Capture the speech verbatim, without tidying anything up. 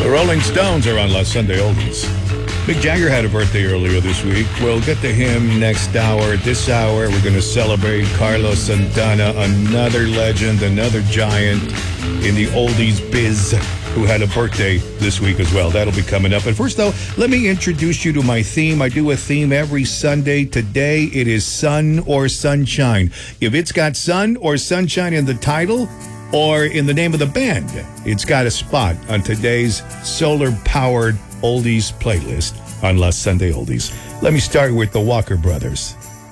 The Rolling Stones are on Last Sunday Oldies. Mick Jagger had a birthday earlier this week. We'll get to him next hour. This hour, we're going to celebrate Carlos Santana, another legend, another giant in the oldies biz, who had a birthday this week as well. That'll be coming up. But first, though, let me introduce you to my theme. I do a theme every Sunday. Today, it is Sun or Sunshine. If it's got sun or sunshine in the title or in the name of the band, it's got a spot on today's solar-powered oldies playlist on Last Sunday Oldies. Let me start with the Walker Brothers.